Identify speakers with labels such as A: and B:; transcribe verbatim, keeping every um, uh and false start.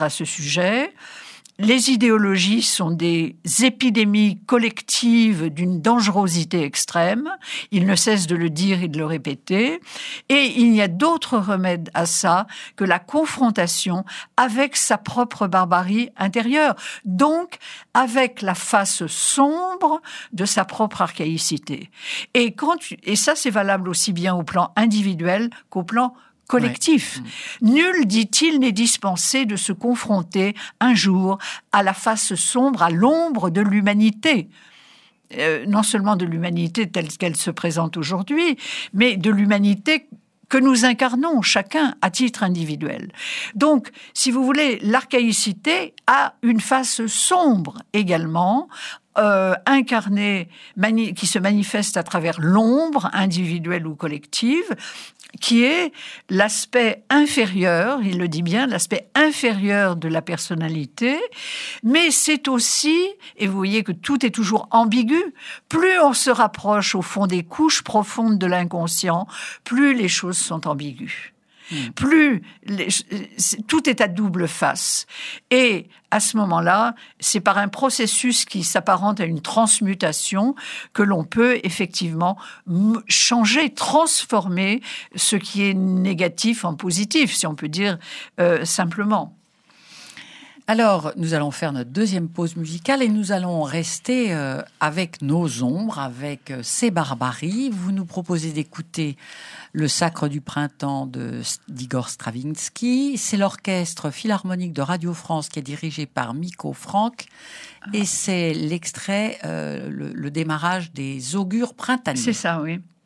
A: à ce sujet. Les idéologies sont des épidémies collectives d'une dangerosité extrême. Il ne cesse de le dire et de le répéter. Et il n'y a d'autre remède à ça que la confrontation avec sa propre barbarie intérieure. Donc, avec la face sombre de sa propre archaïcité. Et, quand tu... et ça, c'est valable aussi bien au plan individuel qu'au plan collectif. Ouais. Nul, dit-il, n'est dispensé de se confronter un jour à la face sombre, à l'ombre de l'humanité. Euh, non seulement de l'humanité telle qu'elle se présente aujourd'hui, mais de l'humanité que nous incarnons chacun à titre individuel. Donc, si vous voulez, l'archaïcité a une face sombre également, Euh, incarnée, mani- qui se manifeste à travers l'ombre, individuelle ou collective, qui est l'aspect inférieur, il le dit bien, l'aspect inférieur de la personnalité, mais c'est aussi, et vous voyez que tout est toujours ambigu, plus on se rapproche au fond des couches profondes de l'inconscient, plus les choses sont ambiguës. Mmh. Plus les, tout est à double face. Et à ce moment-là, c'est par un processus qui s'apparente à une transmutation que l'on peut effectivement changer, transformer ce qui est négatif en positif, si on peut dire euh, simplement.
B: Alors, nous allons faire notre deuxième pause musicale et nous allons rester euh, avec nos ombres, avec euh, ces barbaries. Vous nous proposez d'écouter Le Sacre du Printemps de, d'Igor Stravinsky. C'est l'orchestre philharmonique de Radio France qui est dirigé par Miko Franck. Et c'est l'extrait, euh, le, le démarrage des augures printaniers.
A: C'est ça, oui.